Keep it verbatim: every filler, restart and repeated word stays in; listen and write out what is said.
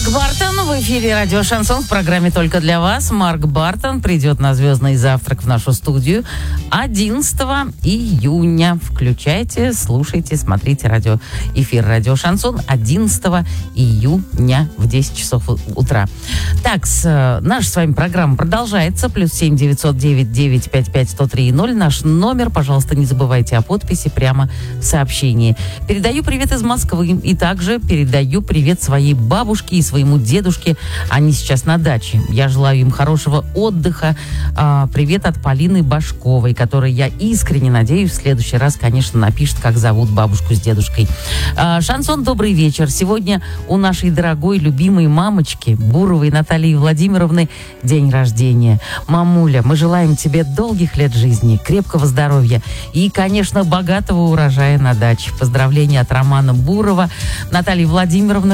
Бартон в эфире радио «Шансон» в программе «Только для вас». Марк Бартон придет на «Звездный завтрак» в нашу студию одиннадцатого июня. Включайте, слушайте, смотрите радио, эфир радио «Шансон» одиннадцатого июня в десять часов утра. Так, с, наша с вами программа продолжается. Плюс семь девятьсот девять девять пять пять сто три ноль. Наш номер. Пожалуйста, не забывайте о подписи прямо в сообщении. Передаю привет из Москвы. И также передаю привет своей бабушке и своему дедушке. Они сейчас на даче. Я желаю им хорошего отдыха. А, привет от Полины Башковой, которой я искренне надеюсь, в следующий раз, конечно, напишет, как зовут бабушку с дедушкой. А, Шансон, добрый вечер. Сегодня у нашей дорогой, любимой мамочки Буровой Натальи Владимировны день рождения. Мамуля, мы желаем тебе долгих лет жизни, крепкого здоровья и, конечно, богатого урожая на даче. Поздравления от Романа Бурова. Наталья Владимировна,